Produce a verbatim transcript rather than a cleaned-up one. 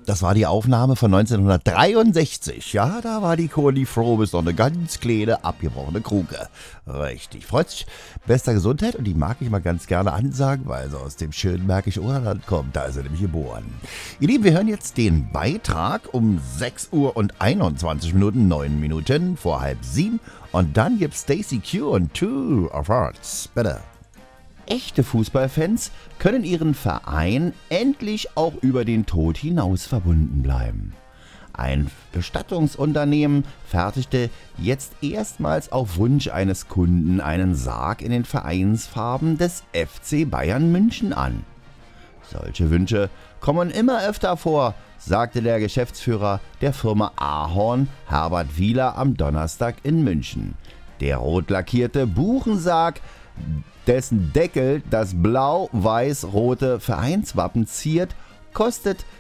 Das war die Aufnahme von neunzehnhundertdreiundsechzig. Ja, da war die Conny Frobes noch eine ganz kleine, abgebrochene Kruke. Richtig. Freut sich. Bester Gesundheit, und die mag ich mal ganz gerne ansagen, weil sie aus dem schönen Märkisch Oderland kommt. Da ist sie nämlich geboren. Ihr Lieben, wir hören jetzt den Beitrag um sechs Uhr und einundzwanzig Minuten, neun Minuten vor halb sieben. Und dann gibt's Stacey Q und Two of Hearts. Bitte. Echte Fußballfans können ihren Verein endlich auch über den Tod hinaus verbunden bleiben. Ein Bestattungsunternehmen fertigte jetzt erstmals auf Wunsch eines Kunden einen Sarg in den Vereinsfarben des F C Bayern München an. Solche Wünsche kommen immer öfter vor, sagte der Geschäftsführer der Firma Ahorn, Herbert Wieler, am Donnerstag in München. Der rot lackierte Buchensarg, dessen Deckel das blau-weiß-rote Vereinswappen ziert, kostet